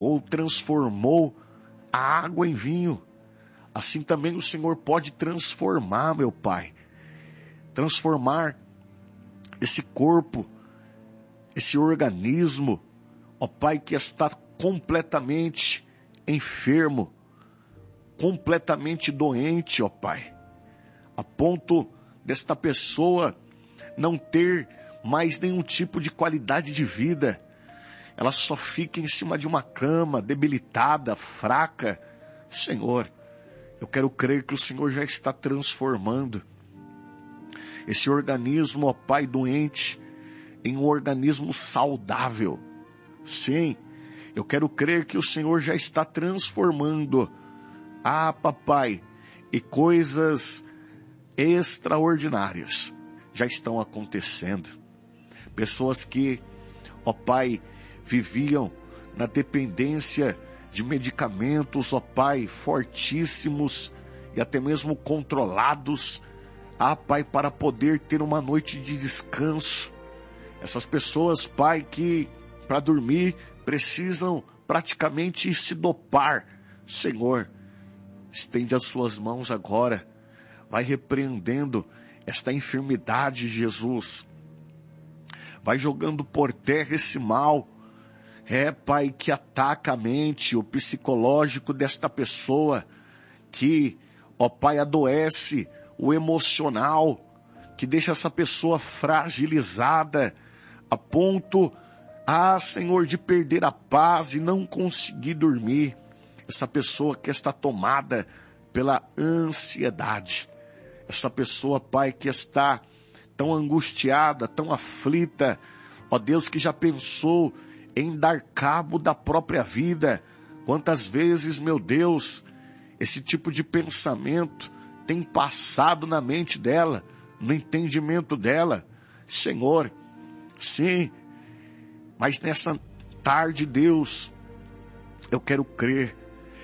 ou transformou a água em vinho, assim também o Senhor pode transformar, meu Pai, transformar esse corpo, esse organismo, ó Pai, que está completamente enfermo, completamente doente, ó Pai, a ponto desta pessoa não ter mais nenhum tipo de qualidade de vida. Ela só fica em cima de uma cama, debilitada, fraca. Senhor, eu quero crer que o Senhor já está transformando esse organismo, ó Pai, doente, em um organismo saudável. Sim, eu quero crer que o Senhor já está transformando, papai, e coisas extraordinárias já estão acontecendo. Pessoas que, ó Pai, viviam na dependência de medicamentos, ó Pai, fortíssimos e até mesmo controlados, Pai, para poder ter uma noite de descanso. Essas pessoas, Pai, que para dormir precisam praticamente se dopar. Senhor, estende as suas mãos agora, vai repreendendo esta enfermidade, Jesus. Vai jogando por terra esse mal, Pai, que ataca a mente, o psicológico desta pessoa, que, ó Pai, adoece o emocional, que deixa essa pessoa fragilizada, a ponto, Senhor, de perder a paz e não conseguir dormir. Essa pessoa que está tomada pela ansiedade. Essa pessoa, Pai, que está tão angustiada, tão aflita, ó Deus, que já pensou em dar cabo da própria vida. Quantas vezes, meu Deus, esse tipo de pensamento tem passado na mente dela, no entendimento dela. Senhor, sim, mas nessa tarde, Deus, eu quero crer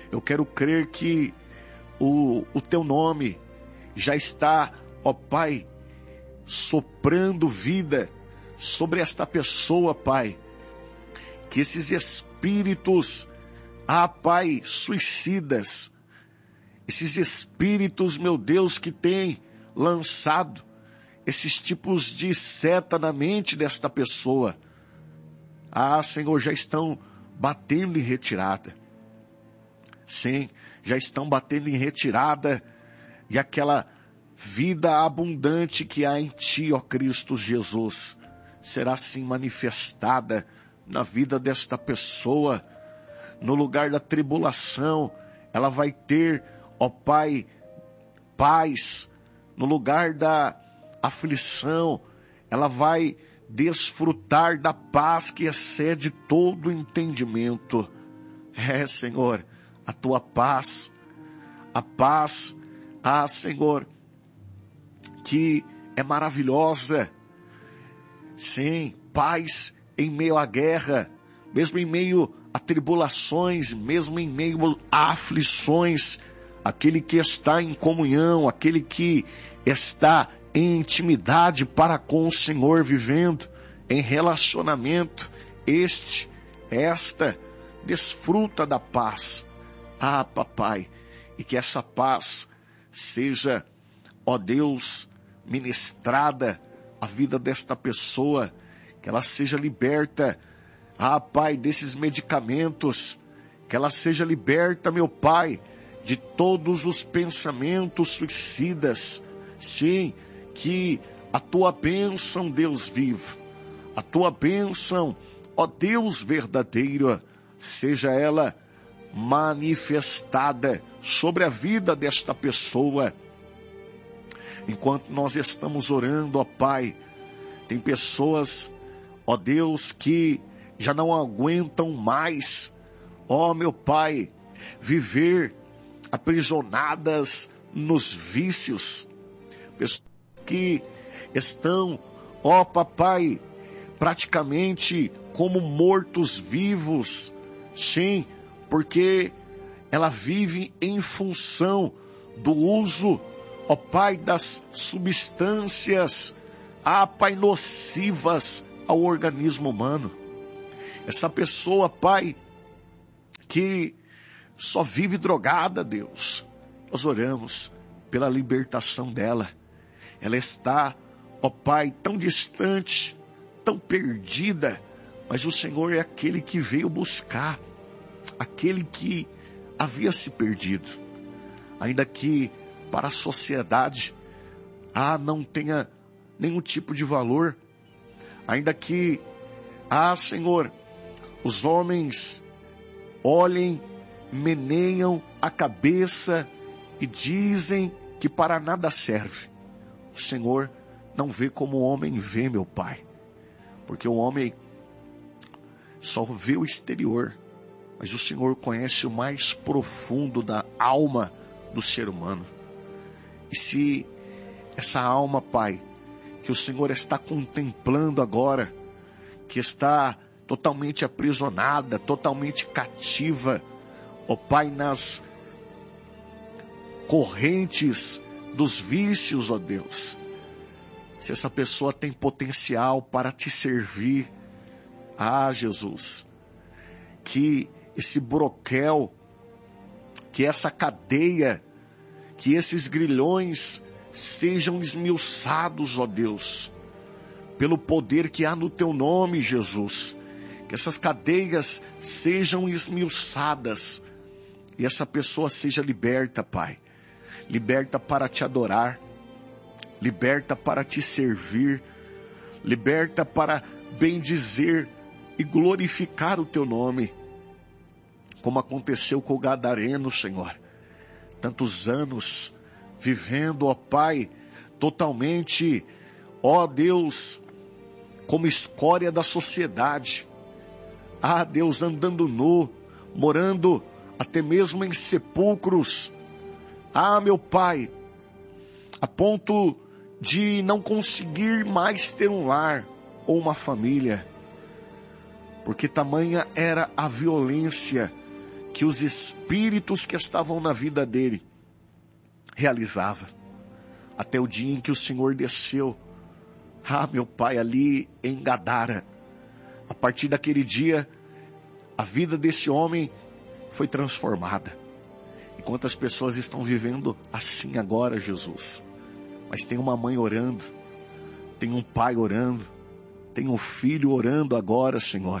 que o Teu nome já está, ó Pai, soprando vida sobre esta pessoa, Pai. Que esses espíritos, Pai, suicidas, esses espíritos, meu Deus, que têm lançado esses tipos de seta na mente desta pessoa, Senhor, já estão batendo em retirada. Sim, já estão batendo em retirada, e aquela vida abundante que há em Ti, ó Cristo Jesus, será assim manifestada na vida desta pessoa. No lugar da tribulação, ela vai ter, ó Pai, paz. No lugar da aflição, ela vai desfrutar da paz que excede todo entendimento. Senhor, a Tua paz, a paz, Senhor, que é maravilhosa. Sim, paz em meio à guerra, mesmo em meio a tribulações, mesmo em meio a aflições. Aquele que está em comunhão, aquele que está em intimidade para com o Senhor, vivendo em relacionamento, esta desfruta da paz. Papai, e que essa paz seja, ó Deus, ministrada à vida desta pessoa, que ela seja liberta, Pai, desses medicamentos, que ela seja liberta, meu Pai, de todos os pensamentos suicidas. Sim, que a Tua bênção, Deus vivo, a Tua bênção, ó Deus verdadeiro, seja ela manifestada sobre a vida desta pessoa. Enquanto nós estamos orando, ó Pai, tem pessoas, ó Deus, que já não aguentam mais, ó meu Pai, viver aprisionadas nos vícios. Pessoas que estão, ó Papai, praticamente como mortos-vivos. Sim, porque ela vive em função do uso, ó Pai, das substâncias, Pai, nocivas ao organismo humano. Essa pessoa, Pai, que só vive drogada, Deus. Nós oramos pela libertação dela. Ela está, ó Pai, tão distante, tão perdida, mas o Senhor é aquele que veio buscar, aquele que havia se perdido. Ainda que para a sociedade não tenha nenhum tipo de valor, ainda que, Senhor, os homens olhem, meneiam a cabeça e dizem que para nada serve. O Senhor não vê como o homem vê, meu Pai, porque o homem só vê o exterior, mas o Senhor conhece o mais profundo da alma do ser humano. E se essa alma, Pai, que o Senhor está contemplando agora, que está totalmente aprisionada, totalmente cativa, ó Pai, nas correntes dos vícios, ó Deus, se essa pessoa tem potencial para te servir, Jesus, que esse broquel, que essa cadeia, que esses grilhões sejam esmiuçados, ó Deus, pelo poder que há no teu nome, Jesus. Que essas cadeias sejam esmiuçadas e essa pessoa seja liberta, Pai. Liberta para te adorar, liberta para te servir, liberta para bendizer e glorificar o teu nome, como aconteceu com o gadareno, Senhor. Tantos anos vivendo, ó Pai, totalmente, ó Deus, como escória da sociedade. Deus, andando nu, morando até mesmo em sepulcros. Meu Pai, a ponto de não conseguir mais ter um lar ou uma família, porque tamanha era a violência que os espíritos que estavam na vida dele realizavam. Até o dia em que o Senhor desceu, meu Pai, ali em Gadara. A partir daquele dia, a vida desse homem foi transformada. E quantas pessoas estão vivendo assim agora, Jesus? Mas tem uma mãe orando, tem um pai orando, tem um filho orando agora, Senhor.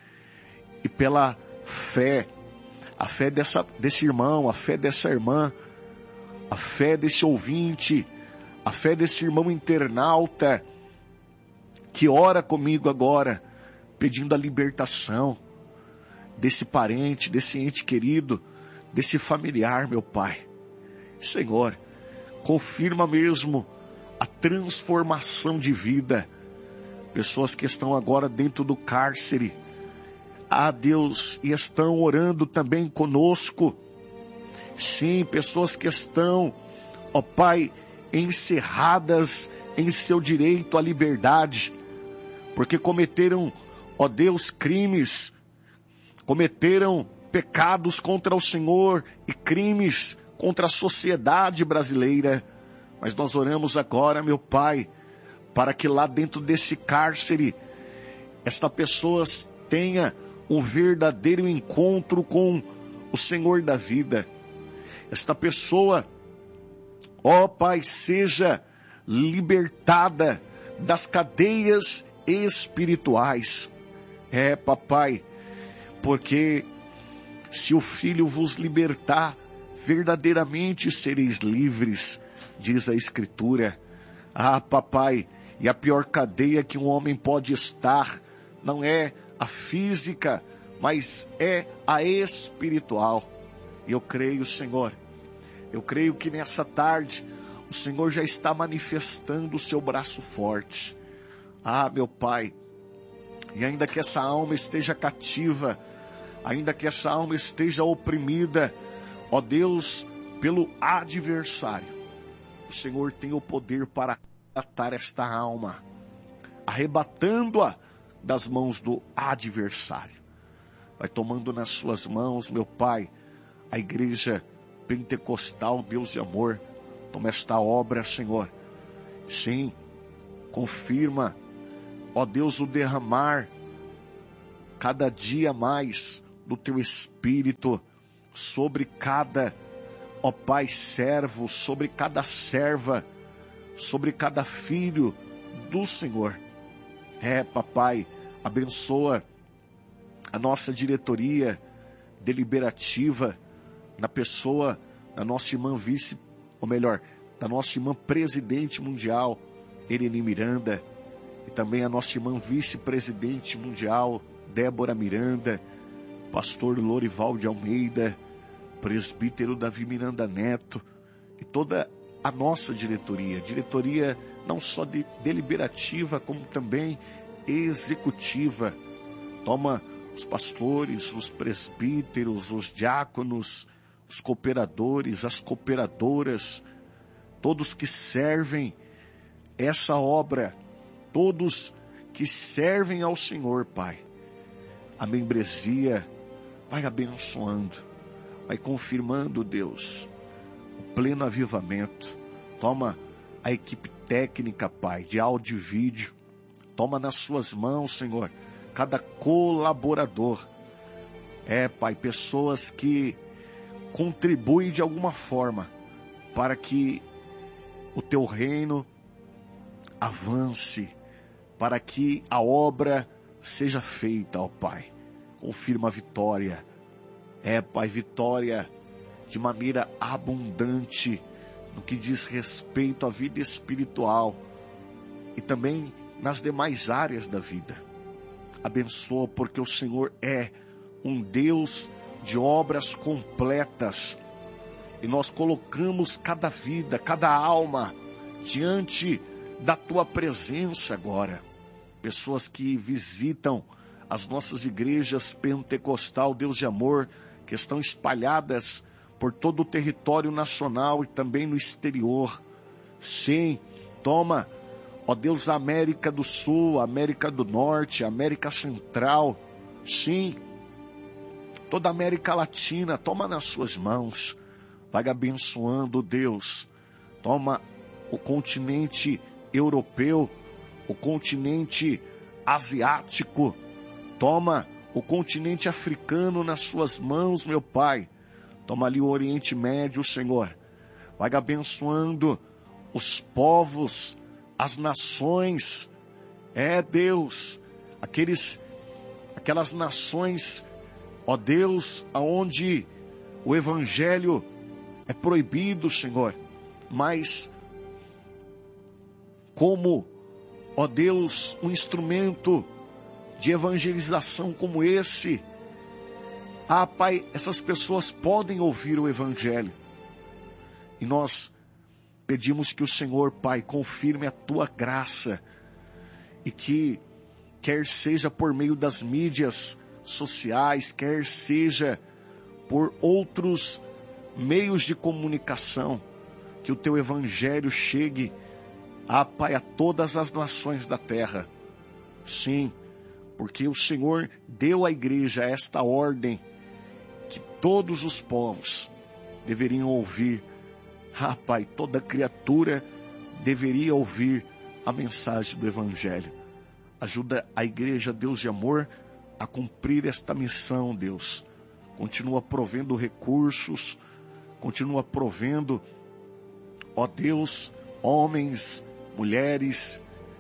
E pela fé, a fé desse irmão, a fé dessa irmã, a fé desse ouvinte, a fé desse irmão internauta, que ora comigo agora, pedindo a libertação desse parente, desse ente querido, desse familiar, meu Pai. Senhor, confirma mesmo a transformação de vida. Pessoas que estão agora dentro do cárcere, Deus, e estão orando também conosco. Sim, pessoas que estão, ó Pai, encerradas em seu direito à liberdade, porque cometeram, ó Deus, crimes, cometeram pecados contra o Senhor e crimes contra a sociedade brasileira. Mas nós oramos agora, meu Pai, para que lá dentro desse cárcere, esta pessoa tenha um verdadeiro encontro com o Senhor da vida. Esta pessoa, ó Pai, seja libertada das cadeias espirituais. Papai, porque se o Filho vos libertar, verdadeiramente sereis livres, diz a Escritura. Papai, e a pior cadeia que um homem pode estar não é a física, mas é a espiritual. E eu creio, Senhor, eu creio que nessa tarde o Senhor já está manifestando o seu braço forte. Meu Pai, e ainda que essa alma esteja cativa, ainda que essa alma esteja oprimida, ó Deus, pelo adversário, o Senhor tem o poder para atar esta alma, arrebatando-a das mãos do adversário. Vai tomando nas suas mãos, meu Pai, a igreja pentecostal, Deus e amor. Toma esta obra, Senhor. Sim, confirma, ó Deus, o derramar cada dia mais do teu Espírito sobre cada, ó Pai, servo, sobre cada serva, sobre cada filho do Senhor. Papai, abençoa a nossa diretoria deliberativa na pessoa da nossa irmã vice, ou melhor, da nossa irmã presidente mundial, Irene Miranda, e também a nossa irmã vice-presidente mundial, Débora Miranda, pastor Lorival de Almeida, presbítero Davi Miranda Neto, e toda a nossa diretoria não só deliberativa, como também executiva. Toma os pastores, os presbíteros, os diáconos, os cooperadores, as cooperadoras, todos que servem essa obra, todos que servem ao Senhor, Pai. A membresia vai abençoando, vai confirmando, Deus, o pleno avivamento. Toma a equipe técnica, Pai, de áudio e vídeo. Toma nas suas mãos, Senhor, cada colaborador. Pai, pessoas que contribuem de alguma forma para que o teu reino avance, para que a obra seja feita, ó Pai. Confirma a vitória. Pai, vitória de maneira abundante no que diz respeito à vida espiritual e também nas demais áreas da vida. Abençoa, porque o Senhor é um Deus de obras completas. E nós colocamos cada vida, cada alma diante da tua presença agora. Pessoas que visitam as nossas igrejas pentecostal, Deus de amor, que estão espalhadas por todo o território nacional e também no exterior. Sim, toma, ó Deus, a América do Sul, a América do Norte, a América Central. Sim, toda a América Latina, toma nas suas mãos. Vai abençoando, Deus. Toma o continente europeu, o continente asiático. Toma o continente africano nas suas mãos, meu Pai. Toma ali o Oriente Médio, Senhor. Vai abençoando os povos, as nações. Deus, aquelas nações, ó Deus, aonde o Evangelho é proibido, Senhor. Mas como, ó Deus, um instrumento de evangelização como esse, Pai, essas pessoas podem ouvir o Evangelho. E nós pedimos que o Senhor, Pai, confirme a tua graça e que, quer seja por meio das mídias sociais, quer seja por outros meios de comunicação, que o teu Evangelho chegue, Pai, a todas as nações da terra. Sim, porque o Senhor deu à igreja esta ordem, que todos os povos deveriam ouvir. Pai, toda criatura deveria ouvir a mensagem do Evangelho. Ajuda a igreja, Deus de amor, a cumprir esta missão, Deus. Continua provendo recursos, continua provendo, ó Deus, homens, mulheres,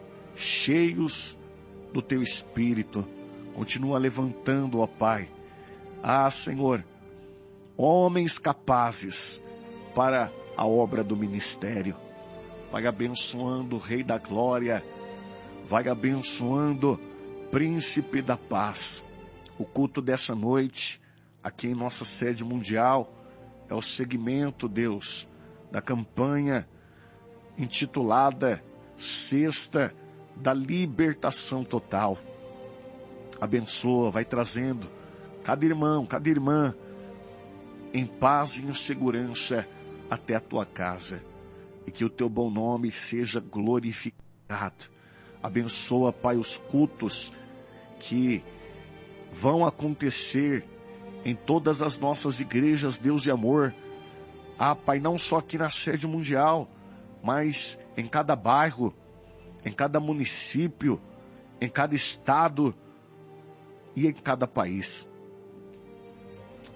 cheios do teu Espírito. Continua levantando, ó Pai, Senhor, homens capazes para a obra do ministério. Vai abençoando o Rei da Glória, vai abençoando Príncipe da Paz. O culto dessa noite, aqui em nossa sede mundial, é o segmento, Deus, da campanha intitulada Sexta da Libertação Total. Abençoa, vai trazendo cada irmão, cada irmã em paz e em segurança até a tua casa, e que o teu bom nome seja glorificado. Abençoa, Pai, os cultos que vão acontecer em todas as nossas igrejas, Deus de amor. Pai, não só aqui na sede mundial, mas em cada bairro, em cada município, em cada estado e em cada país.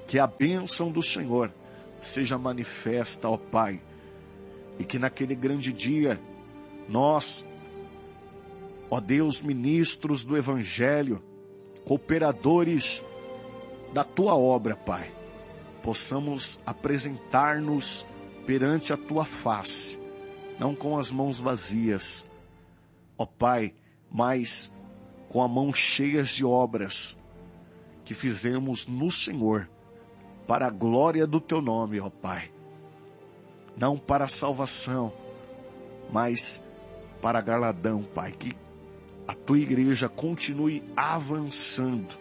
Que a bênção do Senhor seja manifesta, ó Pai, e que naquele grande dia nós, ó Deus, ministros do Evangelho, cooperadores da Tua obra, Pai, possamos apresentar-nos perante a Tua face, não com as mãos vazias, ó Pai, mas com a mão cheias de obras que fizemos no Senhor, para a glória do Teu nome, ó Pai. Não para a salvação, mas para galardão, Pai. Que a Tua igreja continue avançando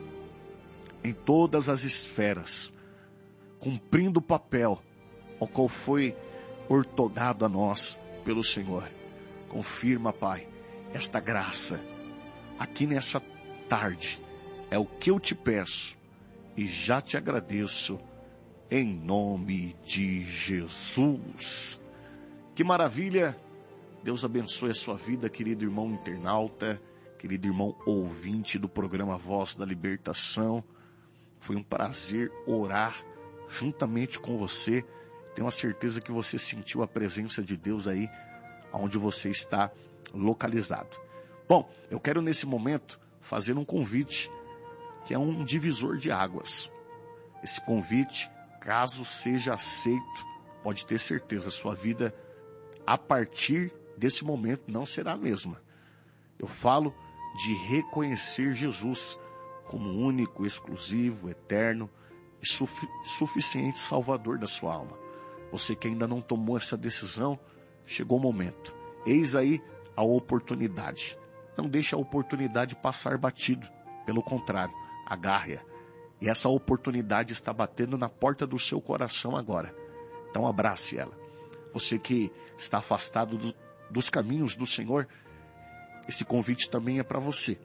em todas as esferas, cumprindo o papel ao qual foi ortogado a nós pelo Senhor. Confirma, Pai, esta graça aqui nessa tarde. É o que eu te peço e já te agradeço em nome de Jesus. Que maravilha! Deus abençoe a sua vida, querido irmão internauta, querido irmão ouvinte do programa Voz da Libertação. Foi um prazer orar juntamente com você. Tenho a certeza que você sentiu a presença de Deus aí onde você está localizado. Bom, eu quero nesse momento fazer um convite que é um divisor de águas. Esse convite, caso seja aceito, pode ter certeza, a sua vida a partir desse momento não será a mesma. Eu falo de reconhecer Jesus como único, exclusivo, eterno e suficiente Salvador da sua alma. Você que ainda não tomou essa decisão, chegou o momento. Eis aí a oportunidade. Não deixe a oportunidade passar batido. Pelo contrário, agarre-a. E essa oportunidade está batendo na porta do seu coração agora. Então abrace ela. Você que está afastado dos caminhos do Senhor, esse convite também é para você.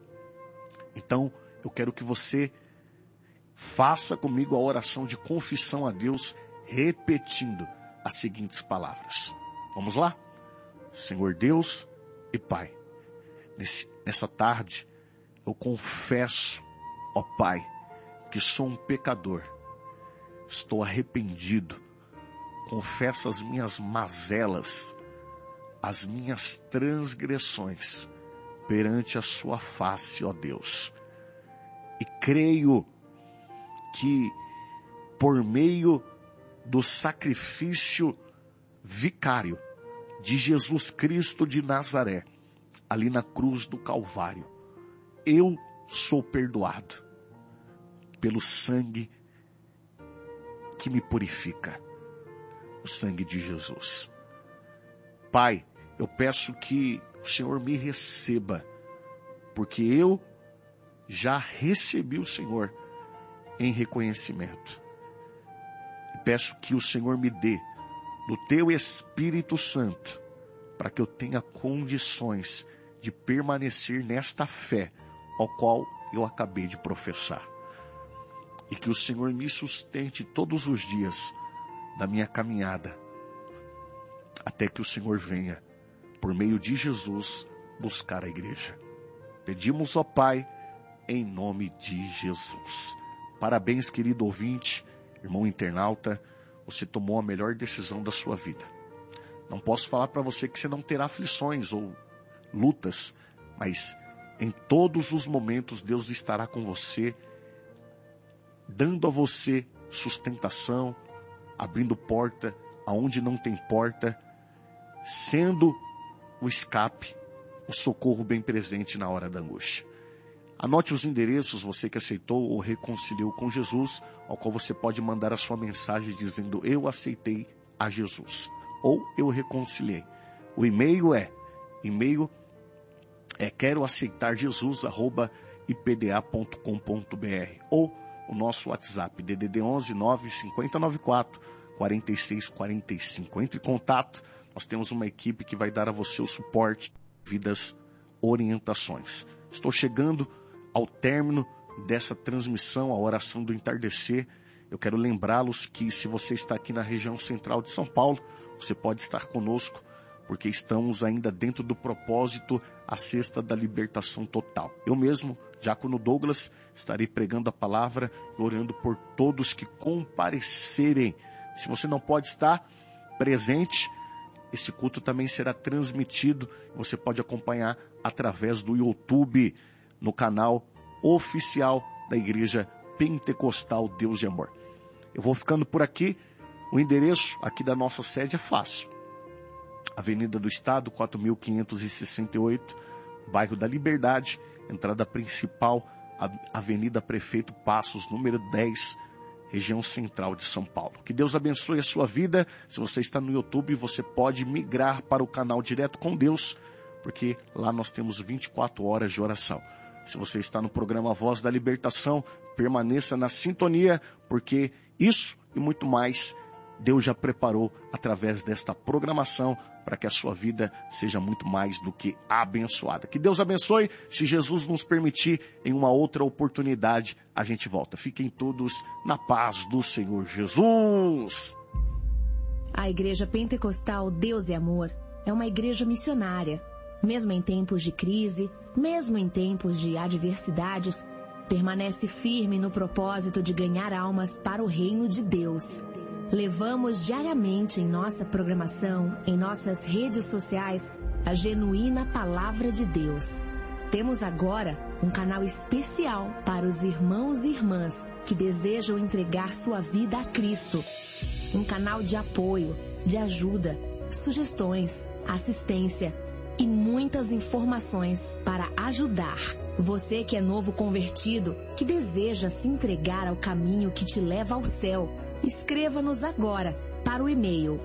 Então eu quero que você faça comigo a oração de confissão a Deus, repetindo as seguintes palavras. Vamos lá? Senhor Deus e Pai, nessa tarde eu confesso, ó Pai, que sou um pecador. Estou arrependido. Confesso as minhas mazelas, as minhas transgressões perante a sua face, ó Deus. E creio que por meio do sacrifício vicário de Jesus Cristo de Nazaré, ali na cruz do Calvário, eu sou perdoado pelo sangue que me purifica, o sangue de Jesus. Pai, eu peço que o Senhor me receba, porque eu já recebi o Senhor em reconhecimento. E peço que o Senhor me dê do Teu Espírito Santo, para que eu tenha condições de permanecer nesta fé ao qual eu acabei de professar. E que o Senhor me sustente todos os dias da minha caminhada, até que o Senhor venha, por meio de Jesus, buscar a igreja. Pedimos, ó Pai, em nome de Jesus. Parabéns, querido ouvinte, irmão internauta, você tomou a melhor decisão da sua vida. Não posso falar para você que você não terá aflições ou lutas, mas em todos os momentos Deus estará com você, dando a você sustentação, abrindo porta aonde não tem porta, sendo o escape, o socorro bem presente na hora da angústia. Anote os endereços, você que aceitou ou reconciliou com Jesus, ao qual você pode mandar a sua mensagem dizendo: eu aceitei a Jesus, ou eu reconciliei. O e-mail é quero aceitar Jesus@ipda.com.br, ou o nosso WhatsApp, DDD 11 95094 4645. Entre em contato, nós temos uma equipe que vai dar a você o suporte, devidas orientações. Estou chegando ao término dessa transmissão, a oração do entardecer. Eu quero lembrá-los que se você está aqui na região central de São Paulo, você pode estar conosco porque estamos ainda dentro do propósito, a Sexta da Libertação Total. Eu mesmo, Diácono Douglas, estarei pregando a palavra e orando por todos que comparecerem. Se você não pode estar presente, esse culto também será transmitido. Você pode acompanhar através do YouTube, no canal oficial da Igreja Pentecostal Deus e Amor. Eu vou ficando por aqui. O endereço aqui da nossa sede é fácil. Avenida do Estado, 4.568, bairro da Liberdade, entrada principal, Avenida Prefeito Passos, número 10, região central de São Paulo. Que Deus abençoe a sua vida. Se você está no YouTube, você pode migrar para o canal Direto com Deus, porque lá nós temos 24 horas de oração. Se você está no programa Voz da Libertação, permaneça na sintonia, porque isso e muito mais Deus já preparou através desta programação para que a sua vida seja muito mais do que abençoada. Que Deus abençoe. Se Jesus nos permitir, em uma outra oportunidade, a gente volta. Fiquem todos na paz do Senhor Jesus. A Igreja Pentecostal Deus e Amor é uma igreja missionária. Mesmo em tempos de crise, mesmo em tempos de adversidades, permanece firme no propósito de ganhar almas para o reino de Deus. Levamos diariamente em nossa programação, em nossas redes sociais, a genuína palavra de Deus. Temos agora um canal especial para os irmãos e irmãs que desejam entregar sua vida a Cristo. Um canal de apoio, de ajuda, sugestões, assistência e muitas informações para ajudar. Você que é novo convertido, que deseja se entregar ao caminho que te leva ao céu, escreva-nos agora para o e-mail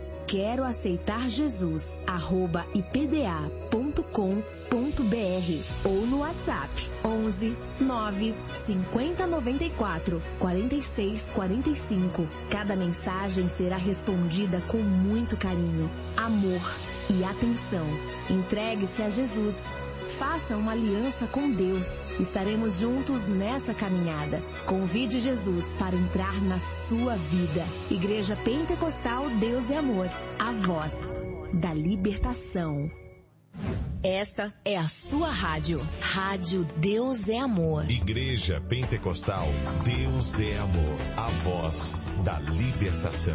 queroaceitarjesus@ipda.com.br ou no WhatsApp 11 9 50 94 46 45. Cada mensagem será respondida com muito carinho, amor e atenção. Entregue-se a Jesus. Faça uma aliança com Deus. Estaremos juntos nessa caminhada. Convide Jesus para entrar na sua vida. Igreja Pentecostal Deus e Amor. A voz da libertação. Esta é a sua rádio. Rádio Deus é Amor. Igreja Pentecostal Deus é Amor. A voz da libertação.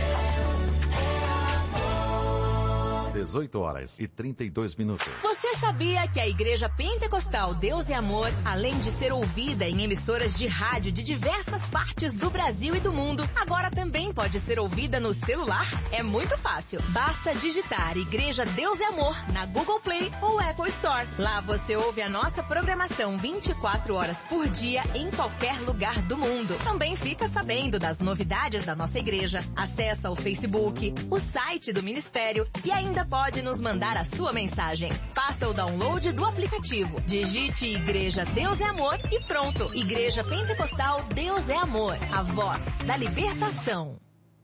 18h32. Você sabia que a Igreja Pentecostal Deus e Amor, além de ser ouvida em emissoras de rádio de diversas partes do Brasil e do mundo, agora também pode ser ouvida no celular? É muito fácil. Basta digitar Igreja Deus e Amor na Google Play ou Apple Store. Lá você ouve a nossa programação 24 horas por dia em qualquer lugar do mundo. Também fica sabendo das novidades da nossa igreja, acessa o Facebook, o site do ministério e ainda pode nos mandar a sua mensagem. Faça o download do aplicativo. Digite Igreja Deus é Amor e pronto. Igreja Pentecostal Deus é Amor. A voz da libertação.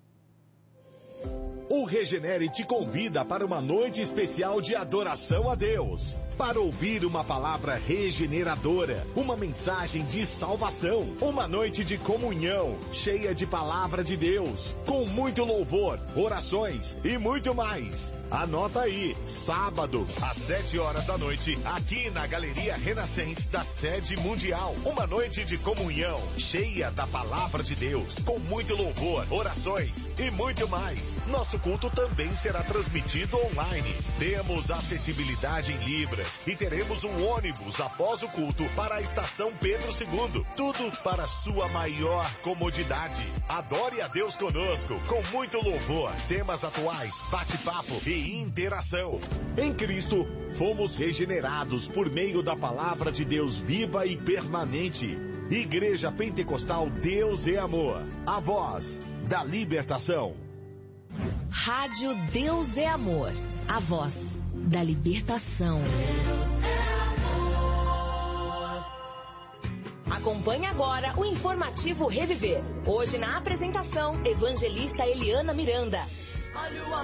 O Regenere te convida para uma noite especial de adoração a Deus. Para ouvir uma palavra regeneradora, uma mensagem de salvação, uma noite de comunhão, cheia de palavra de Deus, com muito louvor, orações e muito mais. Anota aí, sábado, às 7h da noite, aqui na Galeria Renascença da Sede Mundial. Uma noite de comunhão, cheia da palavra de Deus, com muito louvor, orações e muito mais. Nosso culto também será transmitido online. Temos acessibilidade em Libras e teremos um ônibus após o culto para a estação Pedro II. Tudo para sua maior comodidade. Adore a Deus conosco, com muito louvor, temas atuais, bate-papo e interação. Em Cristo, fomos regenerados por meio da palavra de Deus viva e permanente. Igreja Pentecostal Deus é Amor. A voz da libertação. Rádio Deus é Amor. A voz da libertação. Acompanhe agora o informativo Reviver. Hoje na apresentação, evangelista Eliana Miranda.